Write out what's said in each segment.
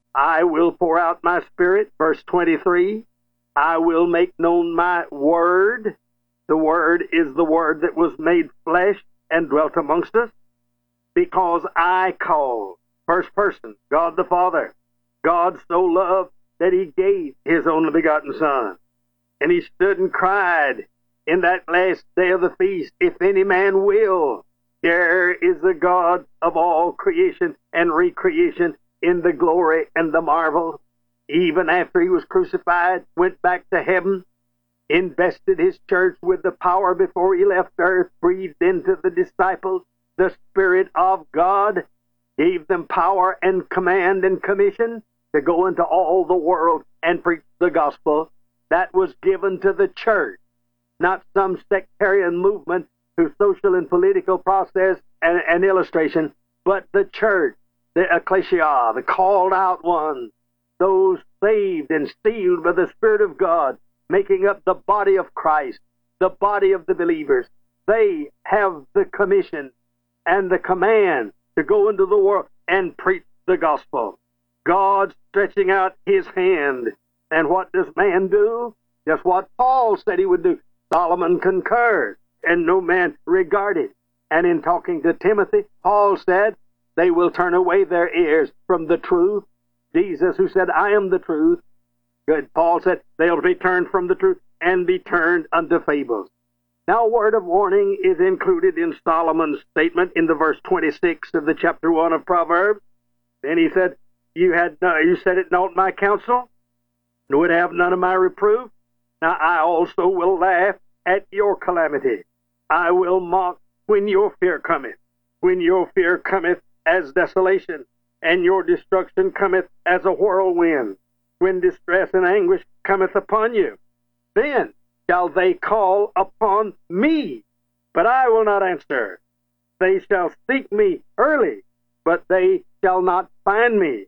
I will pour out my Spirit, verse 23. I will make known my word. The word is the word that was made flesh and dwelt amongst us. Because I called, first person, God the Father. God so loved that he gave his only begotten Son. And he stood and cried in that last day of the feast, if any man will, there is the God of all creation and recreation in the glory and the marvel. Even after he was crucified, went back to heaven, invested his church with the power before he left earth, breathed into the disciples the Spirit of God, gave them power and command and commission to go into all the world and preach the gospel. That was given to the church, not some sectarian movement through social and political process and illustration, but the church, the ecclesia, the called out ones, those saved and sealed by the Spirit of God, making up the body of Christ, the body of the believers. They have the commission and the command to go into the world and preach the gospel. God stretching out his hand. And what does man do? Just what Paul said he would do. Solomon concurred, and no man regarded. And in talking to Timothy, Paul said, they will turn away their ears from the truth. Jesus, who said, I am the truth. Good. Paul said, they'll be turned from the truth and be turned unto fables. Now, a word of warning is included in Solomon's statement in the verse 26 of the chapter 1 of Proverbs. Then he said, you said it not my counsel, and would have none of my reproof. Now I also will laugh at your calamity. I will mock when your fear cometh. When your fear cometh as desolation, and your destruction cometh as a whirlwind. When distress and anguish cometh upon you, then shall they call upon me, but I will not answer. They shall seek me early, but they shall not find me.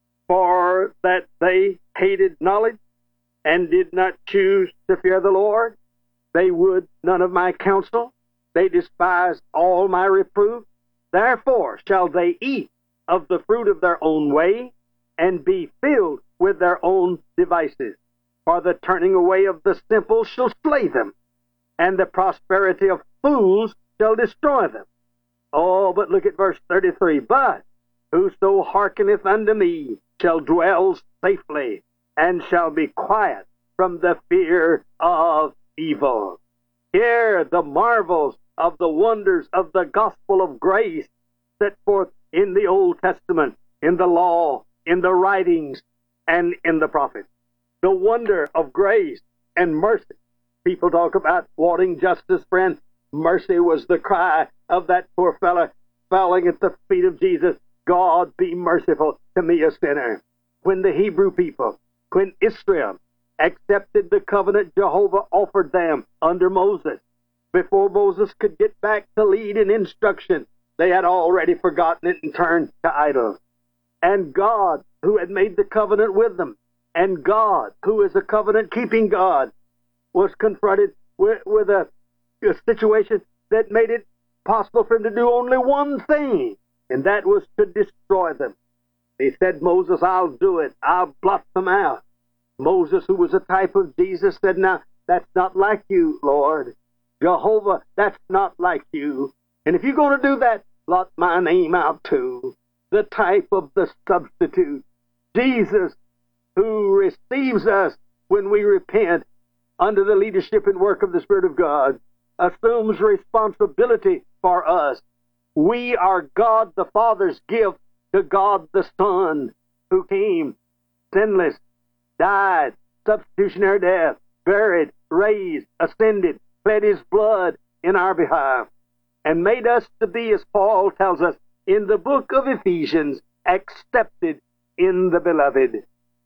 For that they hated knowledge, and did not choose to fear the Lord. They would none of my counsel. They despised all my reproof. Therefore shall they eat of the fruit of their own way, and be filled with their own devices. For the turning away of the simple shall slay them, and the prosperity of fools shall destroy them. Oh, but look at verse 33. But whoso hearkeneth unto me shall dwell safely, and shall be quiet from the fear of evil. Here the marvels of the wonders of the gospel of grace set forth in the Old Testament, in the law, in the writings, and in the prophets. The wonder of grace and mercy. People talk about wanting justice, friend. Mercy was the cry of that poor fella falling at the feet of Jesus. God, be merciful to me, a sinner. When the Hebrew people, when Israel accepted the covenant Jehovah offered them under Moses, before Moses could get back to lead in instruction, they had already forgotten it and turned to idols. And God, who had made the covenant with them, and God, who is a covenant-keeping God, was confronted with a situation that made it possible for him to do only one thing, and that was to destroy them. He said, Moses, I'll do it. I'll blot them out. Moses, who was a type of Jesus, said, now, that's not like you, Lord. Jehovah, that's not like you. And if you're going to do that, blot my name out too. The type of the substitute. Jesus, who receives us when we repent under the leadership and work of the Spirit of God, assumes responsibility for us. We are God the Father's gift to God the Son, who came sinless, died, substitutionary death, buried, raised, ascended, shed his blood in our behalf, and made us to be, as Paul tells us in the book of Ephesians, accepted in the beloved.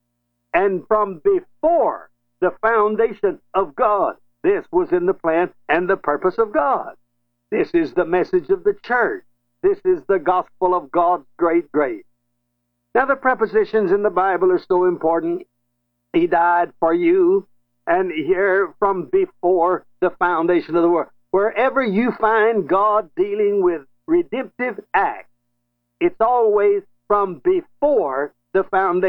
And from before the foundation of God, this was in the plan and the purpose of God. This is the message of the church. This is the gospel of God's great grace. Now, the prepositions in the Bible are so important. He died for you, and here from before the foundation of the world. Wherever you find God dealing with redemptive acts, it's always from before the foundation